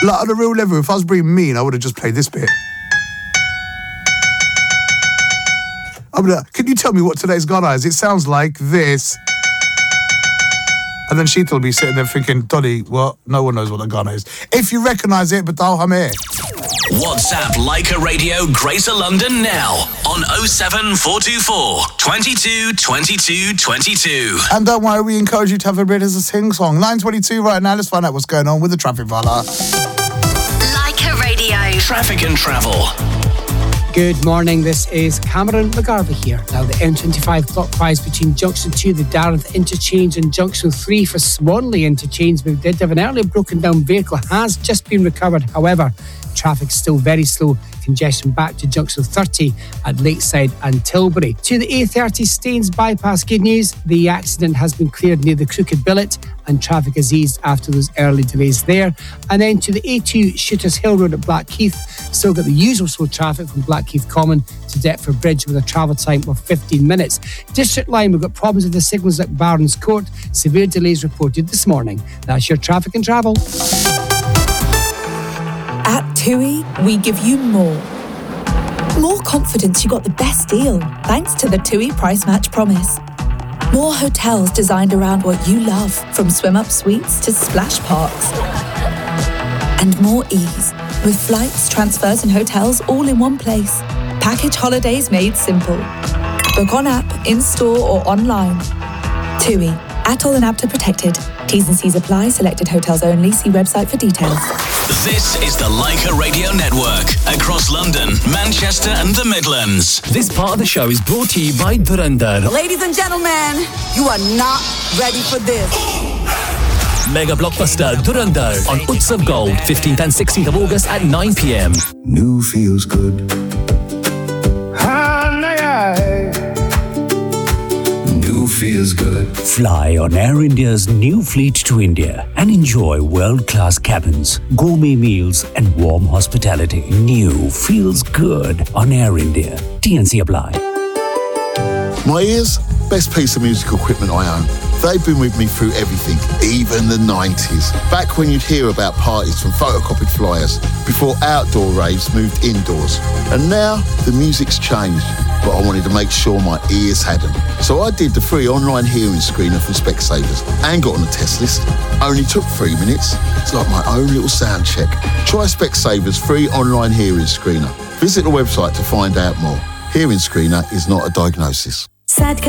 Like, on a real level, if I was being mean, I would have just played this bit. I'm like, can you tell me what today's Ghana is? It sounds like this. And then Sheeta will be sitting there thinking, Dolly, what? No one knows what the Ghana is. If you recognise it, but I'm here. WhatsApp Leica Radio Greater London now on 07424 22 22 22. And don't worry, we encourage you to have a bit as a sing-song. 9:22 right now. Let's find out what's going on with the traffic, Vala. Leica Radio. Traffic and travel. Good morning, this is Cameron McGarvey here. Now the M25 clockwise between Junction 2, the Dartmouth interchange, and Junction 3 for Swanley interchange. We did have an earlier broken down vehicle, has just been recovered. However, traffic's still very slow. Congestion back to Junction 30 at Lakeside and Tilbury. To the A30 Staines bypass, good news, the accident has been cleared near the Crooked Billet and traffic has eased after those early delays there. And then to the A2 Shooters Hill Road at Blackheath, still got the usual slow traffic from Blackheath Common to Deptford Bridge with a travel time of 15 minutes. District line, we've got problems with the signals at Barons Court. Severe delays reported this morning. That's your traffic and travel. At TUI, we give you more. More confidence you got the best deal, thanks to the TUI Price Match Promise. More hotels designed around what you love, from swim-up suites to splash parks. And more ease, with flights, transfers and hotels all in one place. Package holidays made simple. Book on app, in-store or online. TUI, ATOL and APTA protected. T's and C's apply, selected hotels only. See website for details. This is the Leica Radio Network across London, Manchester and the Midlands. This part of the show is brought to you by Dhurandhar. Ladies and gentlemen, you are not ready for this. Mega blockbuster Dhurandhar on Utsav Gold, 15th and 16th of August at 9 p.m. New feels good. New feels good. Fly on Air India's new fleet to India and enjoy world-class cabins, gourmet meals and warm hospitality. New feels good on Air India. TNC apply. My ears, best piece of musical equipment I own. They've been with me through everything, even the 90s. Back when you'd hear about parties from photocopied flyers, before outdoor raves moved indoors. And now, the music's changed, but I wanted to make sure my ears hadn't. So I did the free online hearing screener from Specsavers and got on the test list. Only took 3 minutes. It's like my own little sound check. Try Specsavers free online hearing screener. Visit the website to find out more. Hearing screener is not a diagnosis. Sadka